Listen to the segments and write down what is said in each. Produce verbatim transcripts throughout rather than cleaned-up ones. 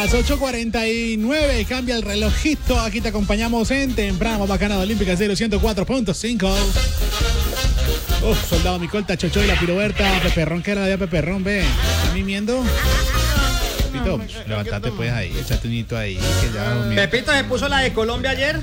las ocho cuarenta y nueve, cambia el relojito. Aquí te acompañamos en Temprano, más bacana de Olímpica cero ciento cuatro punto cinco. Uf, Soldado Micolta, Chocho y la Piroberta, Peperrón, que era la de Peperrón, ve. ¿Estás mimiendo? Pepito, levántate pues ahí, échate un hito ahí. Que ya Pepito se puso la de Colombia ayer.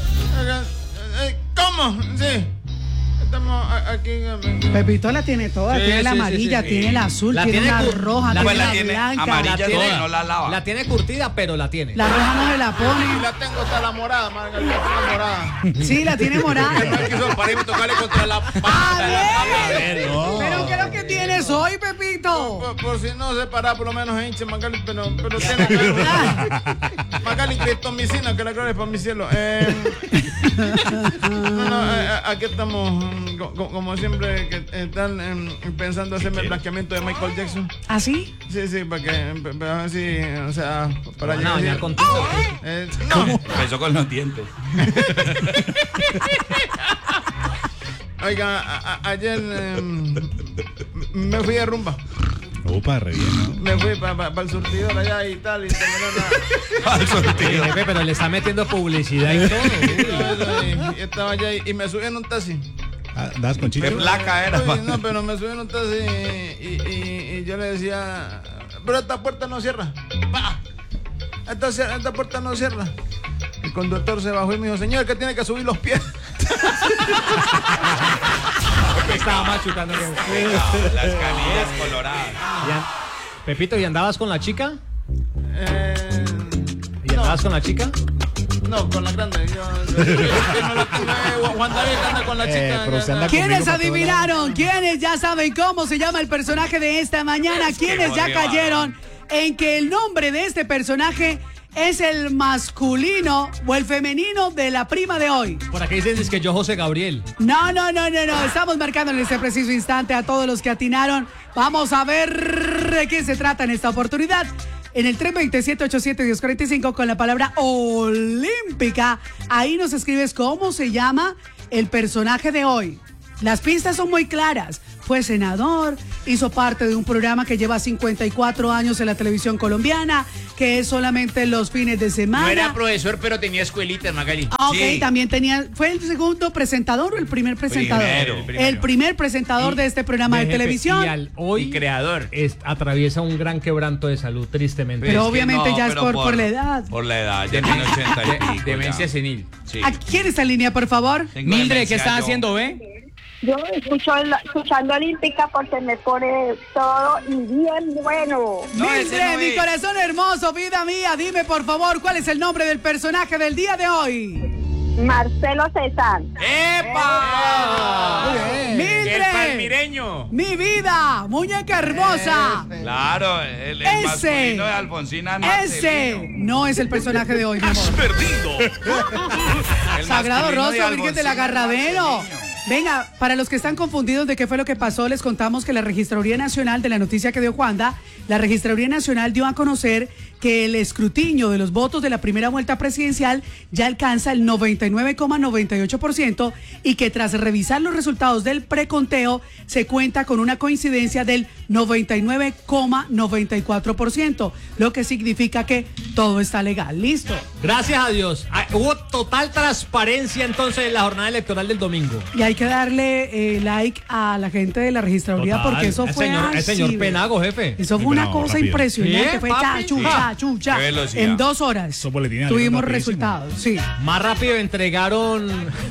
¿Cómo? Sí. Estamos aquí. Pepito la tiene toda, sí, tiene la sí, amarilla, sí, sí, tiene sí. la azul, la tiene, tiene una cur- roja, la, tiene la la tiene blanca. amarilla, la tiene, no la lava. La tiene curtida, pero la tiene. La roja no se la pone. Y la tengo hasta la morada, Margarita, la morada. Sí, la tiene morada. No quiso parar y tocarle contra la ¡Ah, bien! No. ¿Pero qué es lo que tienes hoy, Pepito? Por, por, por si no se para, por lo menos se hinche, Magali, pero, pero tiene que... Magali, criptomicina, que la gloria es para mi cielo. Eh, no, no, eh, aquí estamos, como, como siempre, que están eh, pensando hacerme el blanqueamiento de Michael Jackson. ¿Ah, sí? Sí, sí, para que, para ver si, o sea, para llegar. No, ya contigo. Eh, no. Empezó con los dientes. Oiga, a, a, ayer eh, me fui de rumba. Opa, re bien, ¿no? Me fui para pa, pa el surtidor allá y tal, y terminé la... Al surtidor. Jefe, pero le está metiendo publicidad y todo. y, y estaba allá y, y me subí en un taxi. ¿Das con Chicho? ¿Qué placa era? Uy, no, pero me subí en un taxi y, y, y, y yo le decía, pero esta puerta no cierra. ¡Bah! Esta, esta puerta no cierra. El conductor se bajó y me dijo, señor, que tiene que subir los pies. Estaba machucando. Las canillas coloradas. ¿Y Pepito, ¿y andabas con la chica? Eh, ¿Y andabas no. con la chica? No, con la grande. Yo, yo, yo, yo no lo tuve. Juan David anda con la chica. Eh, ¿Quiénes adivinaron? ¿Quiénes ya saben cómo se llama el personaje de esta mañana? ¿Quiénes ya cayeron en que el nombre de este personaje es el masculino o el femenino de la prima de hoy? Por aquí dicen que yo, José Gabriel. No, no, no, no, no. Estamos marcando en este preciso instante a todos los que atinaron. Vamos a ver de qué se trata en esta oportunidad. En el tres dos siete, ocho siete, uno cero cuatro cinco con la palabra olímpica. Ahí nos escribes cómo se llama el personaje de hoy. Las pistas son muy claras. Fue senador, hizo parte de un programa que lleva cincuenta y cuatro años en la televisión colombiana, que es solamente los fines de semana. No era profesor, pero tenía escuelitas, Magali. Ah, ok, sí. También tenía, ¿fue el segundo presentador o el primer presentador? Primero, el, primero. el primer presentador Y, de este programa de, de televisión. Y al hoy y creador. Es, atraviesa un gran quebranto de salud, tristemente. Pero Es obviamente no, ya es por, por, por la edad. Por la edad, ya tiene ochenta y pico. Demencia ya. senil. Sí. ¿A quién está en línea, por favor? Tengo Mildred, demencia, ¿qué estás yo. haciendo, ve? Yo escucho el- escuchando Olímpica porque me pone todo y bien bueno. No, ese Mildred, no mi es. corazón hermoso, vida mía, dime por favor, ¿cuál es el nombre del personaje del día de hoy? Marcelo César. ¡Epa! Muy bien. El Mildred, palmireño. mi vida, muñeca hermosa. Claro, el, el Ese. masculino de Alfonsina Ese Marcelino. no es el personaje de hoy, mi amor. El Sagrado masculino Rostro, de Virgen del Alfonsina Agarradero. Marcelino. Venga, para los que están confundidos de qué fue lo que pasó, les contamos que la Registraduría Nacional, de la noticia que dio Juanda, la Registraduría Nacional dio a conocer que el escrutinio de los votos de la primera vuelta presidencial ya alcanza el noventa y nueve coma noventa y ocho por ciento y que tras revisar los resultados del preconteo se cuenta con una coincidencia del noventa y nueve coma noventa y cuatro por ciento, lo que significa que todo está legal. ¿Listo? Gracias a Dios. Ah, hubo total transparencia entonces en la jornada electoral del domingo. Y hay que darle eh, like a la gente de la Registraduría Total. porque eso El fue señor, el así, señor ve. Penago, jefe. Eso fue Muy una bravo, cosa rápido. impresionante, Sí, fue papi. cha, chu, Sí. cha, chu, cha. Qué velocidad. En dos horas Esos boletines tuvimos salieron resultados, sí. Más rápido entregaron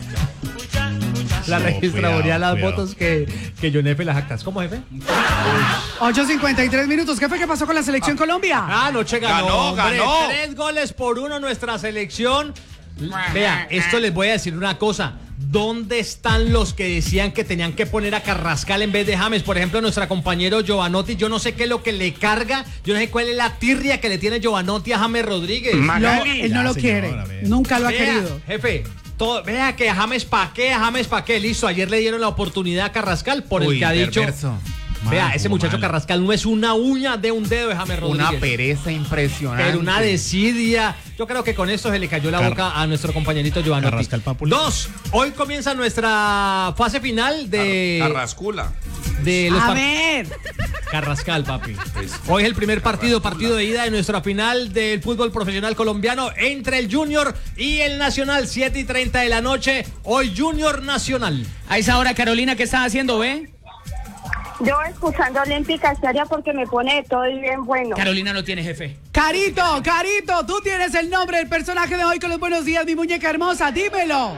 la No, registraduría cuidado, las cuidado. votos que, que John F. las actas. ¿Cómo, jefe? ocho cincuenta y tres minutos. ¿Qué fue que pasó con la selección Colombia? Ah, anoche ganó. Ganó, hombre. ganó. Tres goles por uno nuestra selección. Vea, esto les voy a decir una cosa. ¿Dónde están los que decían que tenían que poner a Carrascal en vez de James? Por ejemplo, nuestro compañero Giovanotti, yo no sé qué es lo que le carga, yo no sé cuál es la tirria que le tiene Giovanotti a James Rodríguez. Lo- él no Ya, lo señora, quiere, a ver. nunca lo ha Vea, querido. jefe, todo, vea que James pa' qué, James pa' qué, listo. Ayer le dieron la oportunidad a Carrascal por el Uy, que ha dicho. perverso. Vea, Mal, ese como muchacho mal. Carrascal no es una uña de un dedo de James Rodríguez. Una pereza impresionante. Pero una desidia. Yo creo que con esto se le cayó la Car- boca a nuestro compañerito Giovanotti. Carrascal Papula. Dos. Hoy comienza nuestra fase final de. Carrascula. de los A par- ver. Carrascal, papi. Hoy es el primer partido, partido de ida de nuestra final del fútbol profesional colombiano entre el Junior y el Nacional, siete y treinta de la noche. Hoy Junior Nacional. A esa hora, Carolina, ¿qué estás haciendo, ve? Yo escuchando Olímpica Estéreo porque me pone de todo y bien bueno. Carolina no tiene jefe. Carito, Carito, tú tienes el nombre del personaje de hoy con los buenos días, mi muñeca hermosa, dímelo.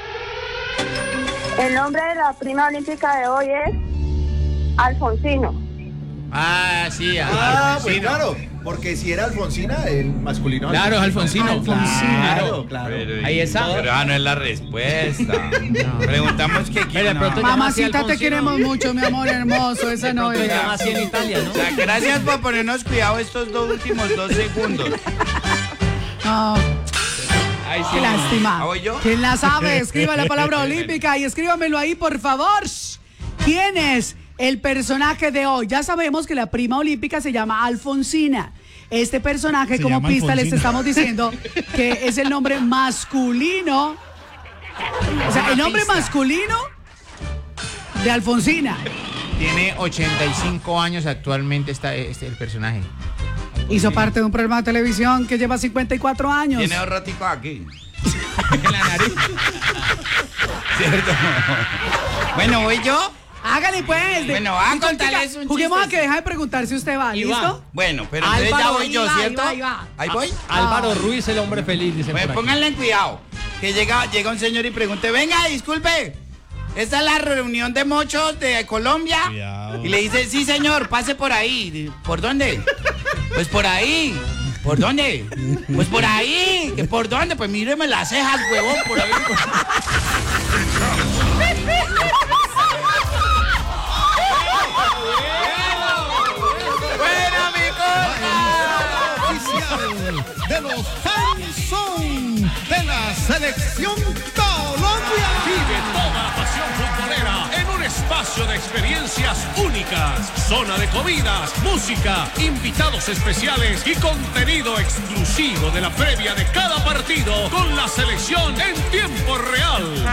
El nombre de la prima olímpica de hoy es Alfonsino. Ah, sí, Ah, pues Alfonsino. claro, porque si era Alfonsina, el masculino. Claro, es Alfonsino. Alfonsino. Claro, claro. Pero, Ahí está. Pero esa no es la respuesta. Preguntamos que quién. Pero de no. pronto llama así Mamacita, te Alfonsino. queremos mucho, mi amor hermoso, esa no Se es. llama así en Italia, ¿no? O sea, gracias por ponernos cuidado estos dos últimos dos segundos. No, Ay, sí. qué lástima. ¿Ah, voy yo? ¿Quién la sabe? Escriba la palabra olímpica y escríbamelo ahí, por favor. ¿Quién es el personaje de hoy? Ya sabemos que la prima olímpica se llama Alfonsina. Este personaje, Se como llama pista, les Alfonsina. estamos diciendo que es el nombre masculino. O sea, el nombre masculino de Alfonsina. Tiene ochenta y cinco años actualmente está este, el personaje. Hizo parte de un programa de televisión que lleva cincuenta y cuatro años. Tiene dos raticos aquí. En la nariz. ¿Cierto? Bueno, ¿voy yo? Hágale pues. de- Bueno, va a Nicole, contarles chica, un Juguemos a chiste. que deja de preguntar si usted va, Ahí ¿listo? va. Bueno, pero entonces ya Álvaro, voy yo, ahí va, ¿cierto? ahí va, ahí va. Ahí voy. Álvaro Ruiz, el hombre feliz, dice Pues por aquí. pónganle en cuidado. Que llega, llega un señor y pregunte, venga, disculpe, ¿esta es la reunión de mochos de Colombia? Cuidado. Y le dice, sí señor, pase por ahí. ¿Por dónde? Pues por ahí. ¿Por dónde? Pues por ahí. ¿Que por dónde? Pues míreme las cejas, huevón, por ahí. Buena, mi cosa. Oficial de los Hanson de la selección Colombia. Vive toda la pasión futbolera en un espacio de experiencias únicas. Zona de comidas, música, invitados especiales y contenido exclusivo de la previa de cada partido con la selección en tiempo real.